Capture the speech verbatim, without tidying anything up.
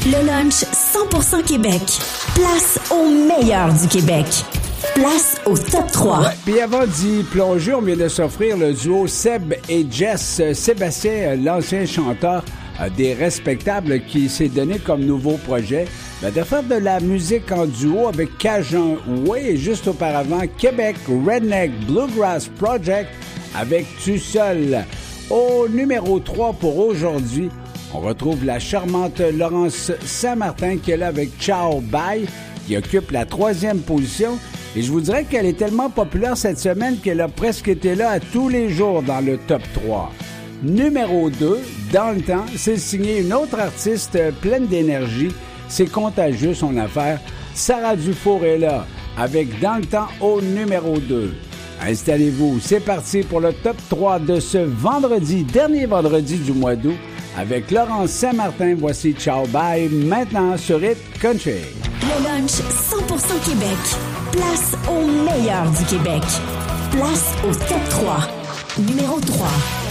Le lunch cent pour cent Québec. Place au meilleur du Québec. Place au top trois. Ouais, puis avant d'y plonger, on vient de s'offrir le duo Seb et Jess. Sébastien, l'ancien chanteur des Respectables, qui s'est donné comme nouveau projet ben, de faire de la musique en duo avec Cajun Way et juste auparavant Québec Redneck Bluegrass Project avec Tu Seul. Au numéro trois pour aujourd'hui, on retrouve la charmante Laurence Saint-Martin qui est là avec Ciao Bye, qui occupe la troisième position. Et je vous dirais qu'elle est tellement populaire cette semaine qu'elle a presque été là à tous les jours dans le top trois. Numéro deux, dans le temps, c'est signé une autre artiste pleine d'énergie. C'est contagieux son affaire. Sarah Dufour est là avec Dans le temps au numéro deux. Installez-vous, c'est parti pour le top trois de ce vendredi, dernier vendredi du mois d'août, avec Laurence Saint-Martin. Voici Ciao Bye, maintenant sur Hit Country. Le lunch cent pour cent Québec. Place au meilleur du Québec. Place au top trois. Numéro trois.